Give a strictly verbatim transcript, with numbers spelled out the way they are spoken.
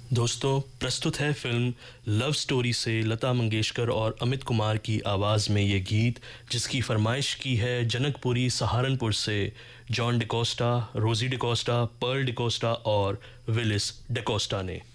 दोस्तों, प्रस्तुत है फिल्म लव स्टोरी से लता मंगेशकर और अमित कुमार की आवाज़ में ये गीत, जिसकी फरमाइश की है जनकपुरी सहारनपुर से जॉन डिकोस्टा, रोजी डिकोस्टा, पर्ल डिकोस्टा और विलिस डिकोस्टा ने।